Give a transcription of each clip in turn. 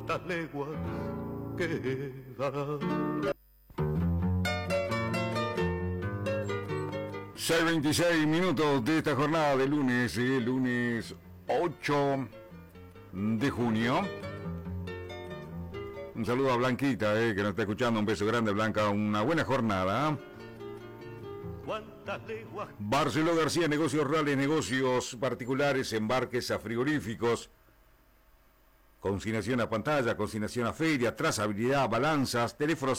cuántas leguas quedarán. 6:26 minutos de esta jornada de lunes, lunes 8 de junio. Un saludo a Blanquita, que nos está escuchando. Un beso grande, Blanca. Una buena jornada. Barceló García, negocios rurales, negocios particulares, embarques a frigoríficos, consignación a pantalla, consignación a feria, trazabilidad, balanzas, teléfono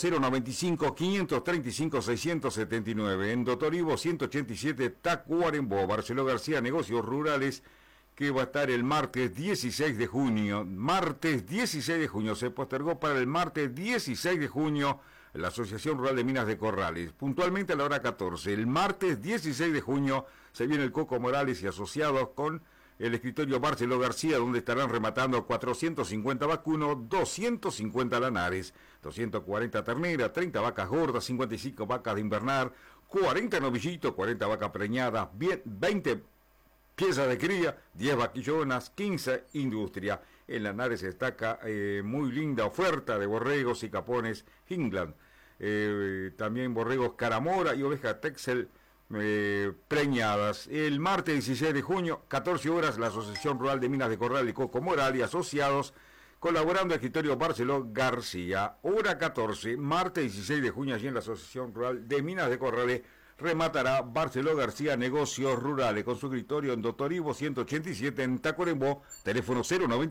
095-535-679, en Doctor 187, Tacuarembó. Barceló García, negocios rurales, que va a estar el martes 16 de junio. Martes 16 de junio, se postergó para el martes 16 de junio la Asociación Rural de Minas de Corrales, puntualmente a la hora 14. El martes 16 de junio se viene el Coco Morales y asociados con el escritorio Barceló García, donde estarán rematando 450 vacunos, 250 lanares, 240 terneras, 30 vacas gordas, 55 vacas de invernar, 40 novillitos, 40 vacas preñadas, 20 piezas de cría, 10 vaquillonas, 15 industria. En Lanares se destaca muy linda oferta de borregos y capones Hingland. También borregos Caramora y ovejas Texel preñadas. El martes 16 de junio, 14 horas, la Asociación Rural de Minas de Corral y Coco Moral y asociados, colaborando el escritorio Barceló García. Hora 14, martes 16 de junio, allí en la Asociación Rural de Minas de Corrales, rematará Barceló García Negocios Rurales con su escritorio en Doctor 187 en Tacuarembó, teléfono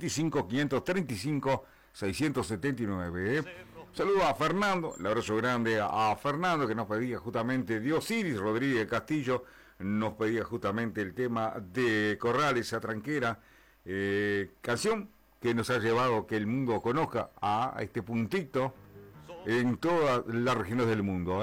095-535-679. Saludo a Fernando, el abrazo grande a Fernando, que nos pedía justamente Diosiris Rodríguez Castillo, nos pedía justamente el tema de Corrales a Tranquera, canción que nos ha llevado que el mundo conozca a este puntito en todas las regiones del mundo,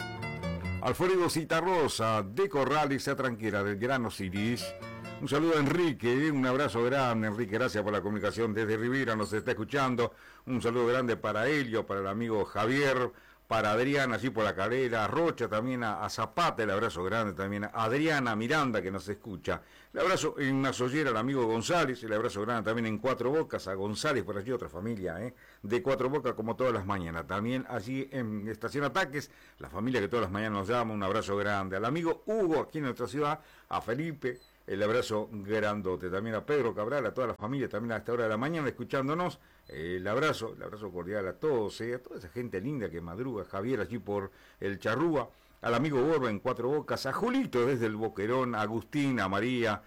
Alfredo Citarrosa, de Corrales a Tranquera, del Gran Osiris. Un saludo a Enrique, un abrazo grande, Enrique, gracias por la comunicación desde Rivera, nos está escuchando. Un saludo grande para Helio, para el amigo Javier, para Adriana, allí por la carrera, a Rocha, también a Zapata, el abrazo grande también a Adriana Miranda, que nos escucha. El abrazo en una sollera al amigo González, el abrazo grande también en Cuatro Bocas, a González, por allí otra familia, de Cuatro Bocas, como todas las mañanas. También allí en Estación Ataques, la familia que todas las mañanas nos llama, un abrazo grande. Al amigo Hugo, aquí en nuestra ciudad, a Felipe, el abrazo grandote. También a Pedro Cabral, a toda la familia, también a esta hora de la mañana, escuchándonos. El abrazo cordial a todos, a toda esa gente linda que madruga. Javier allí por el Charrúa, al amigo Borba en Cuatro Bocas, a Julito desde el Boquerón, a Agustín, a María,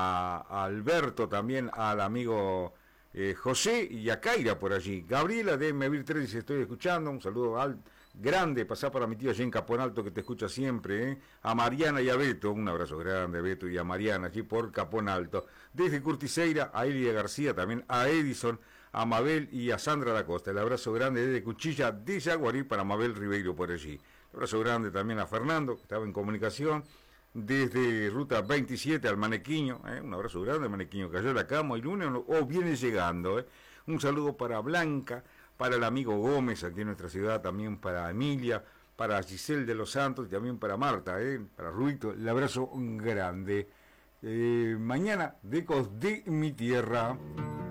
a Alberto también, al amigo José y a Kaira por allí. Gabriela de Mevir 3 dice: estoy escuchando, un saludo grande, pasá para mi tía allí en Capón Alto, que te escucha siempre, a Mariana y a Beto, un abrazo grande a Beto y a Mariana allí por Capón Alto. Desde Curticeira, a Elia García, también a Edison, a Mabel y a Sandra da Costa. El abrazo grande desde Cuchilla de Yaguarí para Mabel Ribeiro por allí. El abrazo grande también a Fernando, que estaba en comunicación desde Ruta 27 al Manequiño, un abrazo grande al Manequiño, cayó la cama y lunes o viene llegando. Un saludo para Blanca, para el amigo Gómez aquí en nuestra ciudad, también para Emilia, para Giselle de los Santos y también para Marta, para Ruito, el abrazo grande. Mañana, Ecos de mi Tierra.